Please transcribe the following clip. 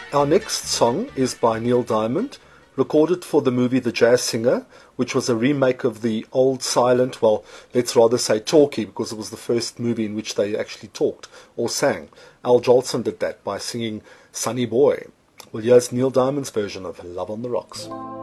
Our next song is by Neil Diamond, recorded for the movie The Jazz Singer, which was a remake of the old silent, well, let's rather say talkie, because it was the first movie in which they actually talked or sang. Al Jolson did that by singing Sunny Boy. Well, here's Neil Diamond's version of Love on the Rocks.